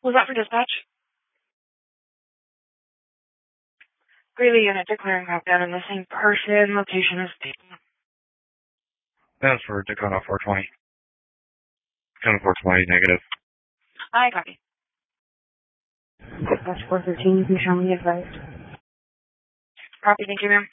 Was that for dispatch? Greeley unit declaring crackdown in the same person. Location is Dayton. That's for Dakota 420. Dakota 420, negative. I copy. Dispatch 413, you can show me advised. Copy, thank you, ma'am.